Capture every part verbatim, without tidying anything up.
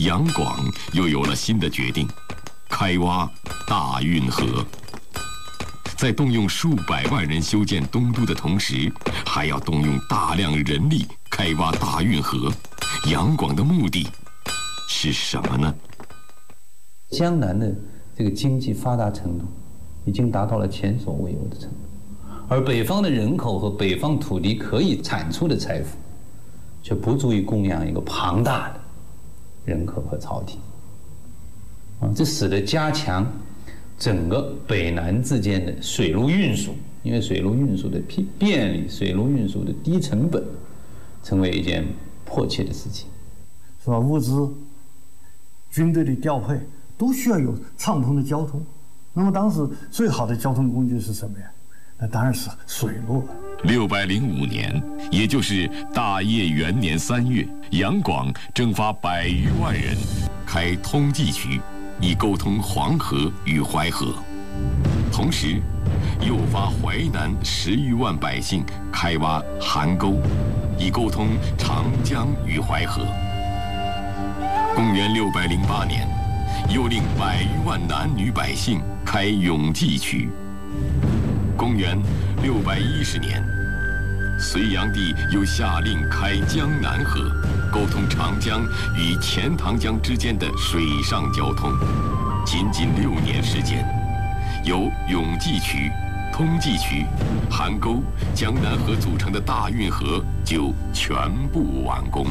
杨广又有了新的决定，开挖大运河。在动用数百万人修建东都的同时，还要动用大量人力开挖大运河。杨广的目的是什么呢？ 江南的这个经济发达程度已经达到了前所未有的程度，而北方的人口和北方土地可以产出的财富，却不足以供养一个庞大的人口和朝廷。啊，这使得加强整个北南之间的水路运输，因为水路运输的便便利，水路运输的低成本，成为一件迫切的事情， 是吧？物资、军队的调配都需要有畅通的交通。那么当时最好的交通工具是什么呀？那当然是水路。 六百零五年，也就是大业元年三月，杨广征发百余万人，开通济渠，以沟通黄河与淮河。同时，又发淮南十余万百姓开挖邗沟，以沟通长江与淮河。公元六百零八年，又令百余万男女百姓开永济渠。公元六百一十年，隋炀帝又下令开江南河，沟通长江与钱塘江之间的水上交通。仅仅六年时间，由永济渠、通济渠、邗沟、江南河组成的大运河就全部完工。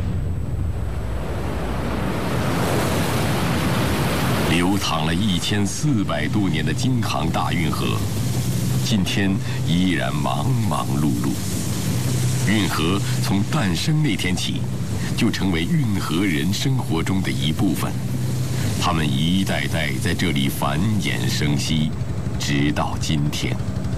流淌了一千四百多年的京杭大运河，今天依然忙忙碌碌。运河从诞生那天起，就成为运河人生活中的一部分。他们一代代在这里繁衍生息，直到今天。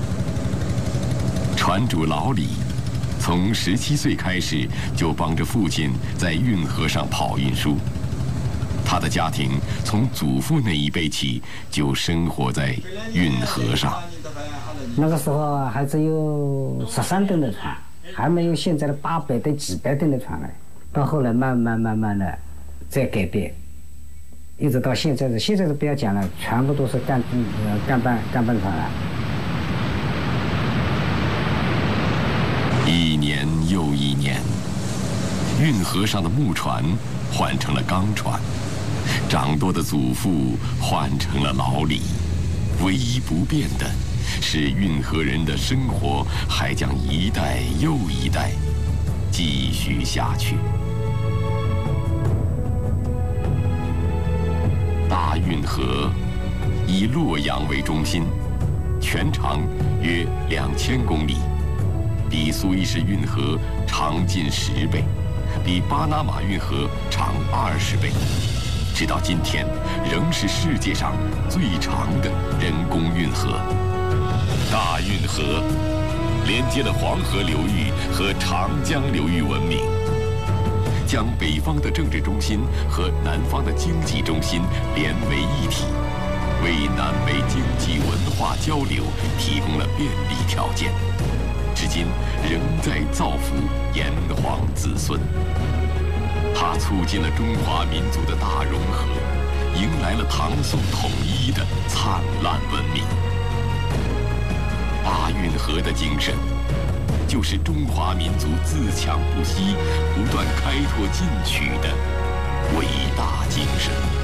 船主老李，从十七岁开始就帮着父亲在运河上跑运输。他的家庭从祖父那一辈起就生活在运河上。 那个时候还只有十三吨的船，还没有现在的八百吨、几百吨的船来。到后来慢慢慢慢的在改变，一直到现在的现在是不要讲了，全部都是干呃干半干半船了。 一年又一年，运河上的木船换成了钢船。长多的祖父换成了老李，唯一不变的是运河人的生活还将一代又一代继续下去。大运河以洛阳为中心，全长约两千公里，比苏伊士运河长近十倍，比巴拿马运河长二十倍。直到今天，仍是世界上最长的人工运河。大运河连接了黄河流域和长江流域文明，将北方的政治中心和南方的经济中心连为一体，为南北经济文化交流提供了便利条件，至今仍在造福炎黄子孙。它促进了中华民族的大融合，迎来了唐宋统一的灿烂文明。大运河的精神，就是中华民族自强不息、不断开拓进取的伟大精神。